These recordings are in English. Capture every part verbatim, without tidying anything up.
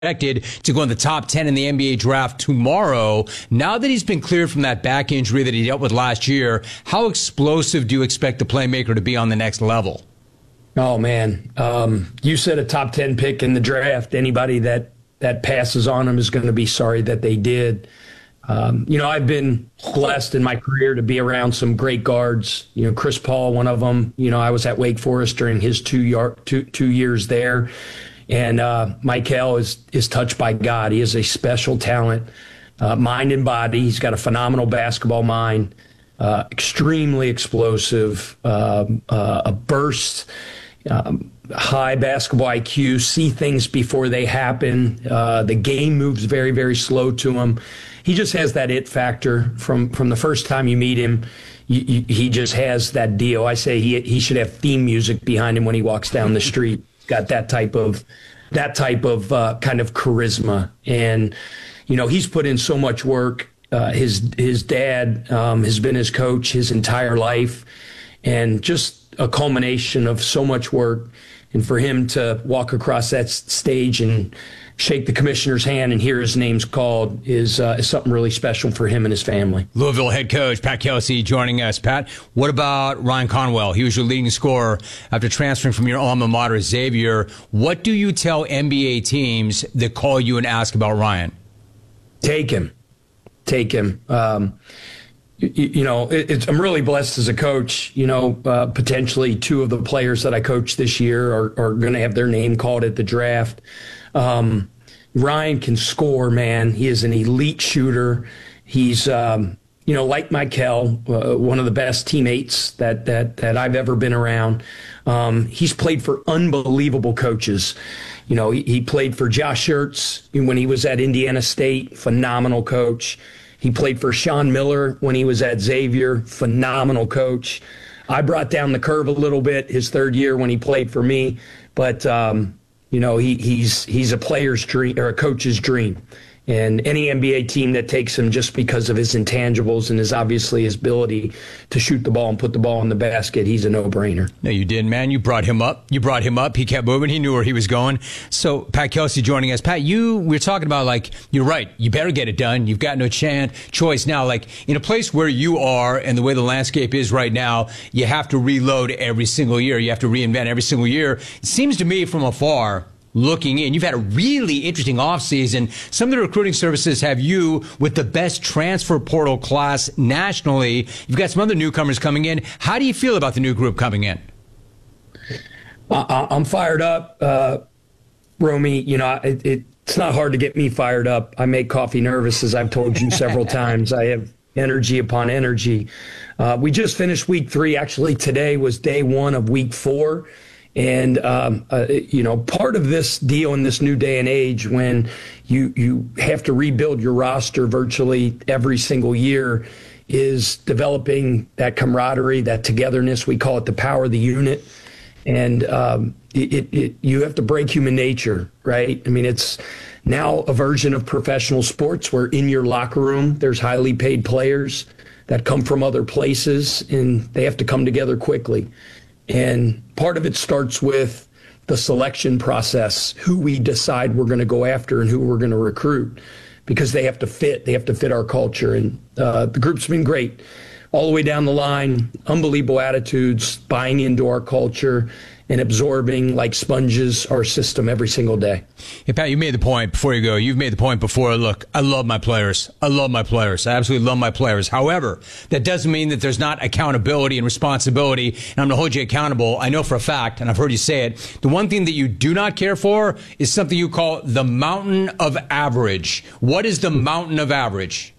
Expected to go in the top ten in the N B A draft tomorrow. Now that he's been cleared from that back injury that he dealt with last year, how explosive do you expect the playmaker to be on the next level? Oh, man. Um, you said a top ten pick in the draft. Anybody that, that passes on him is going to be sorry that they did. Um, you know, I've been blessed in my career to be around some great guards. You know, Chris Paul, one of them. You know, I was at Wake Forest during his two, yard, two, two years there. And uh, Michael is is touched by God. He is a special talent, uh, mind and body. He's got a phenomenal basketball mind, uh, extremely explosive, um, uh, a burst, um, high basketball I Q, see things before they happen. Uh, the game moves very, very slow to him. He just has that it factor from, from the first time you meet him. You, you, he just has that deal. I say he he should have theme music behind him when he walks down the street. Got that type of that type of uh, kind of charisma, and you know he's put in so much work. Uh, his his dad um, has been his coach his entire life, and just a culmination of so much work. And for him to walk across that stage and shake the commissioner's hand and hear his name's called is uh, is something really special for him and his family. Louisville head coach Pat Kelsey joining us. Pat, what about Ryan Conwell? He was your leading scorer after transferring from your alma mater, Xavier. What do you tell N B A teams that call you and ask about Ryan? Take him. Take him. Um, you, you know, it, it's, I'm really blessed as a coach. You know, uh, potentially two of the players that I coach this year are, are going to have their name called at the draft. Um, Ryan can score, man. He is an elite shooter. He's, um, you know, like Michael, uh, one of the best teammates that that that I've ever been around. Um, he's played for unbelievable coaches. You know, he, he played for Josh Schertz when he was at Indiana State, phenomenal coach. He played for Sean Miller when he was at Xavier, phenomenal coach. I brought down the curve a little bit his third year when he played for me, but um, you know, he, he's he's a player's dream or a coach's dream. And any N B A team that takes him just because of his intangibles and his obviously his ability to shoot the ball and put the ball in the basket, he's a no-brainer. No, you did, man. You brought him up. You brought him up. He kept moving. He knew where he was going. So, Pat Kelsey joining us. Pat, you, we're talking about, like, you're right. You better get it done. You've got no chance, choice now. Like, in a place where you are and the way the landscape is right now, you have to reload every single year. You have to reinvent every single year. It seems to me from afar, looking in, you've had a really interesting offseason. Some of the recruiting services have you with the best transfer portal class nationally. You've got some other newcomers coming in. How do you feel about the new group coming in? Uh, I'm fired up, uh, Romy. You know, it, it, it's not hard to get me fired up. I make coffee nervous, as I've told you several times. I have energy upon energy. Uh, we just finished week three. Actually, today was day one of week four. And, um, uh, you know, part of this deal in this new day and age when you, you have to rebuild your roster virtually every single year is developing that camaraderie, that togetherness. We call it the power of the unit. And um, it, it, you have to break human nature, right? I mean, it's now a version of professional sports where in your locker room there's highly paid players that come from other places, and they have to come together quickly. And part of it starts with the selection process, who we decide we're going to go after and who we're going to recruit, because they have to fit. They have to fit our culture. And uh, the group's been great all the way down the line, unbelievable attitudes, buying into our culture and absorbing like sponges our system every single day. Hey, Pat, you made the point before you go. You've made the point before. Look, I love my players. I love my players. I absolutely love my players. However, that doesn't mean that there's not accountability and responsibility, and I'm going to hold you accountable. I know for a fact, and I've heard you say it, the one thing that you do not care for is something you call the mountain of average. What is the mountain of average?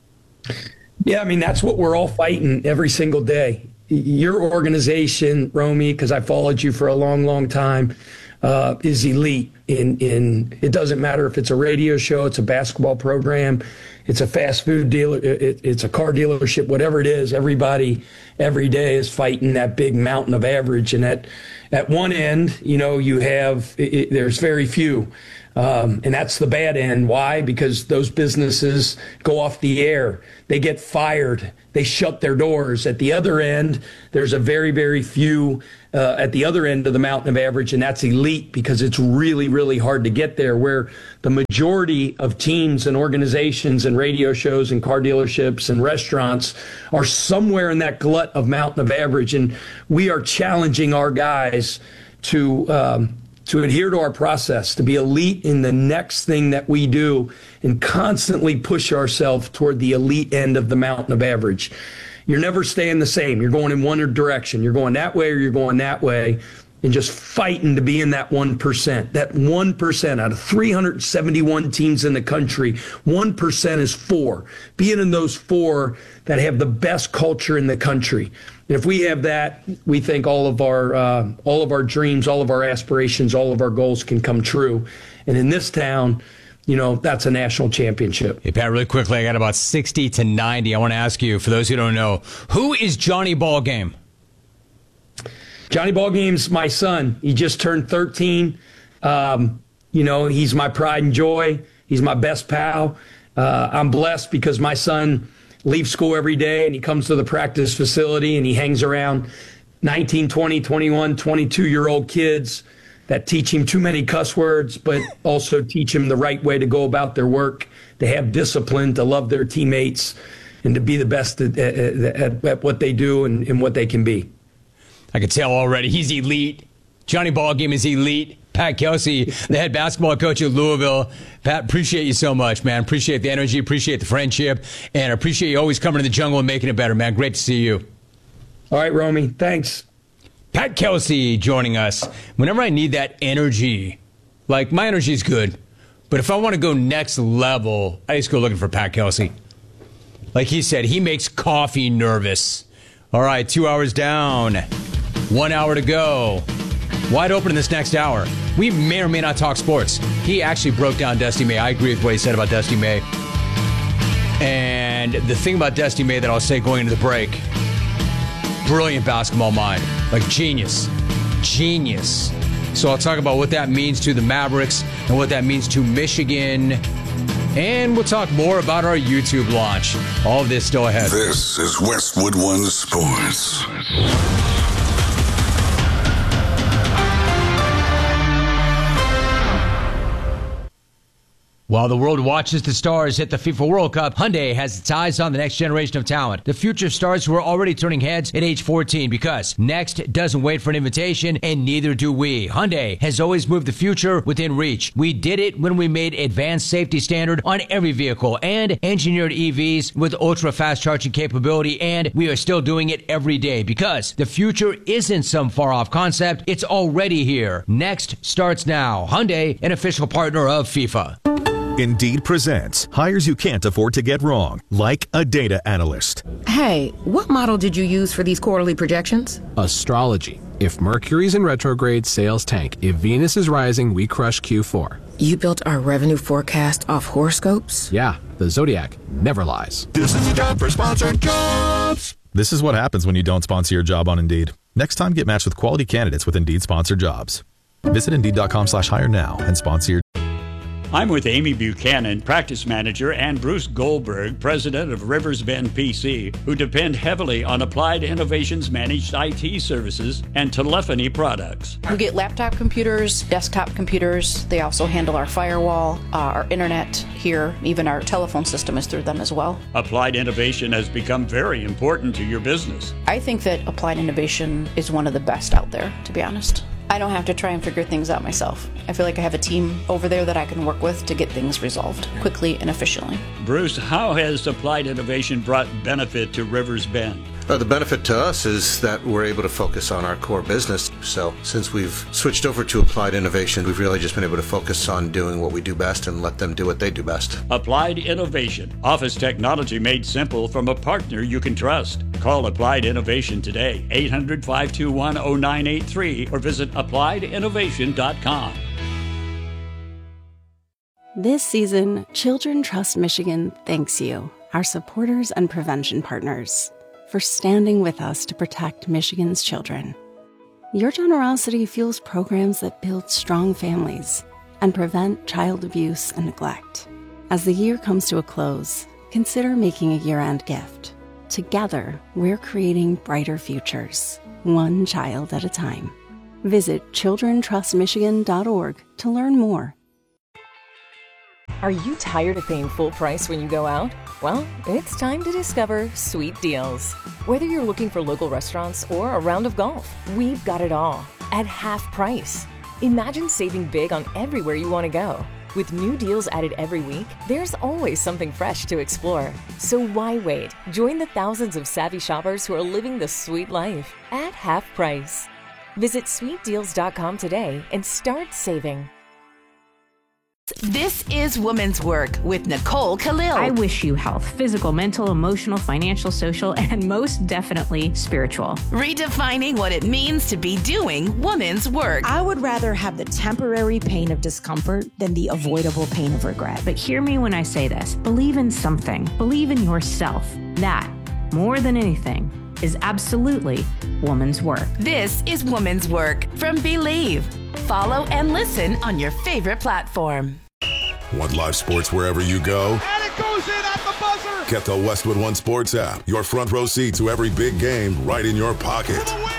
Yeah, I mean, that's what we're all fighting every single day. Your organization, Romy, because I followed you for a long, long time, uh, is elite. In in it doesn't matter if it's a radio show, it's a basketball program, it's a fast food dealer, it, it's a car dealership, whatever it is. Everybody every day is fighting that big mountain of average. And at at one end, you know, you have it, it, there's very few. Um, and that's the bad end. Why? Because those businesses go off the air. They get fired. They shut their doors. At the other end, there's a very, very few uh, at the other end of the mountain of average, and that's elite, because it's really, really hard to get there, where the majority of teams and organizations and radio shows and car dealerships and restaurants are somewhere in that glut of mountain of average. And we are challenging our guys to um, to adhere to our process, to be elite in the next thing that we do, and constantly push ourselves toward the elite end of the mountain of average. You're never staying the same. You're going in one direction. You're going that way or you're going that way, and just fighting to be in that one percent. That one percent out of three hundred seventy-one teams in the country, one percent is four. Being in those four that have the best culture in the country. And if we have that, we think all of our uh, all of our dreams, all of our aspirations, all of our goals can come true. And in this town, you know, that's a national championship. Hey, Pat, really quickly, I got about sixty to ninety. I want to ask you, for those who don't know, who is Johnny Ballgame? Johnny Ballgame's my son. He just turned thirteen. Um, you know, he's my pride and joy. He's my best pal. Uh, I'm blessed because my son leaves school every day and he comes to the practice facility and he hangs around nineteen, twenty, twenty-one, twenty-two-year-old kids that teach him too many cuss words, but also teach him the right way to go about their work, to have discipline, to love their teammates, and to be the best at, at, at, at what they do and, and what they can be. I can tell already. He's elite. Johnny Ballgame is elite. Pat Kelsey, the head basketball coach at Louisville. Pat, appreciate you so much, man. Appreciate the energy, appreciate the friendship, and appreciate you always coming to the jungle and making it better, man. Great to see you. All right, Romy. Thanks. Pat Kelsey joining us. Whenever I need that energy, like my energy is good, but if I want to go next level, I just go looking for Pat Kelsey. Like he said, he makes coffee nervous. All right, two hours down, one hour to go. Wide open in this next hour. We may or may not talk sports. He actually broke down Dusty May. I agree with what he said about Dusty May. And the thing about Dusty May that I'll say going into the break, brilliant basketball mind. Like genius. Genius. So I'll talk about what that means to the Mavericks and what that means to Michigan. And we'll talk more about our YouTube launch. All of this still ahead. This is Westwood One Sports. While the world watches the stars hit the FIFA World Cup, Hyundai has its eyes on the next generation of talent. The future stars who are already turning heads at age fourteen, because next doesn't wait for an invitation, and neither do we. Hyundai has always moved the future within reach. We did it when we made advanced safety standard on every vehicle and engineered E Vs with ultra-fast charging capability, and we are still doing it every day, because the future isn't some far-off concept. It's already here. Next starts now. Hyundai, an official partner of FIFA. Indeed presents hires you can't afford to get wrong, like a data analyst. Hey, what model did you use for these quarterly projections? Astrology. If Mercury's in retrograde, sales tank. If Venus is rising, we crush Q four. You built our revenue forecast off horoscopes? Yeah, the Zodiac never lies. This is the job for sponsored jobs. This is what happens when you don't sponsor your job on Indeed. Next time, get matched with quality candidates with Indeed sponsored jobs. Visit Indeed.com slash hire now and sponsor your I'm with Amy Buchanan, practice manager, and Bruce Goldberg, president of Rivers Bend P C, who depend heavily on Applied Innovations managed I T services and telephony products. We get laptop computers, desktop computers. They also handle our firewall, uh, our internet here, even our telephone system is through them as well. Applied Innovation has become very important to your business. I think that Applied Innovation is one of the best out there, to be honest. I don't have to try and figure things out myself. I feel like I have a team over there that I can work with to get things resolved quickly and efficiently. Bruce, how has Applied Innovation brought benefit to Rivers Bend? Uh, the benefit to us is that we're able to focus on our core business. So since we've switched over to Applied Innovation, we've really just been able to focus on doing what we do best and let them do what they do best. Applied Innovation. Office technology made simple from a partner you can trust. Call Applied Innovation today, eight hundred, five two one, oh nine eight three, or visit applied innovation dot com. This season, Children Trust Michigan thanks you, our supporters and prevention partners, for standing with us to protect Michigan's children. Your generosity fuels programs that build strong families and prevent child abuse and neglect. As the year comes to a close, consider making a year-end gift. Together, we're creating brighter futures, one child at a time. Visit children trust michigan dot org to learn more. Are you tired of paying full price when you go out? Well, it's time to discover Sweet Deals. Whether you're looking for local restaurants or a round of golf, we've got it all at half price. Imagine saving big on everywhere you want to go. With new deals added every week, there's always something fresh to explore. So why wait? Join the thousands of savvy shoppers who are living the sweet life at half price. Visit sweet deals dot com today and start saving. This is Women's Work with Nicole Khalil. I wish you health, physical, mental, emotional, financial, social, and most definitely spiritual. Redefining what it means to be doing women's work. I would rather have the temporary pain of discomfort than the avoidable pain of regret. But hear me when I say this. Believe in something. Believe in yourself. That, more than anything, is absolutely woman's work. This is Woman's Work from Believe. Follow and listen on your favorite platform. Want live sports wherever you go? And it goes in at the buzzer! Get the Westwood One Sports app. Your front row seat to every big game right in your pocket. For the win!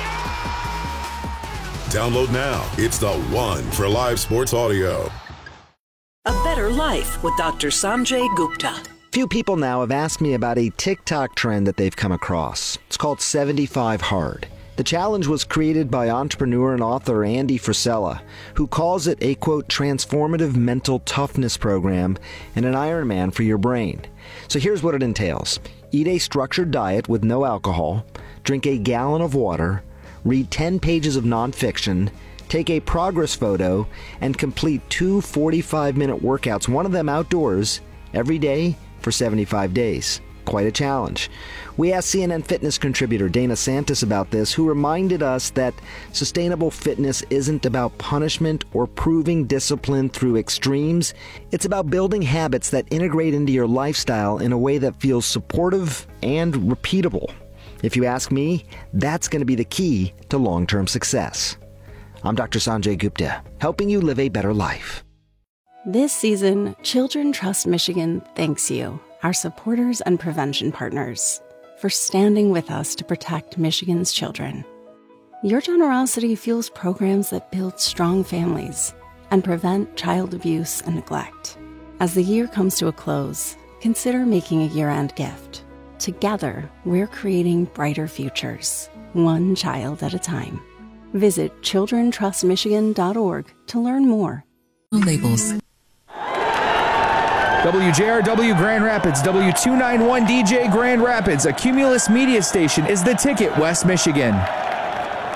Yeah! Download now. It's the one for live sports audio. A Better Life with Doctor Sanjay Gupta. Few people now have asked me about a TikTok trend that they've come across. It's called seventy-five hard. The challenge was created by entrepreneur and author Andy Frisella, who calls it a, quote, transformative mental toughness program and an Ironman for your brain. So here's what it entails. Eat a structured diet with no alcohol, drink a gallon of water, read ten pages of nonfiction, take a progress photo, and complete two forty-five minute workouts, one of them outdoors, every day for seventy-five days. Quite a challenge. We asked C N N Fitness contributor Dana Santis about this, who reminded us that sustainable fitness isn't about punishment or proving discipline through extremes. It's about building habits that integrate into your lifestyle in a way that feels supportive and repeatable. If you ask me, that's going to be the key to long-term success. I'm Doctor Sanjay Gupta, helping you live a better life. This season, Children Trust Michigan thanks you, our supporters and prevention partners, for standing with us to protect Michigan's children. Your generosity fuels programs that build strong families and prevent child abuse and neglect. As the year comes to a close, consider making a year-end gift. Together, we're creating brighter futures, one child at a time. Visit children trust michigan dot org to learn more. Labels. W J R W Grand Rapids, W two ninety-one D J Grand Rapids, a Cumulus media station, is the Ticket, West Michigan.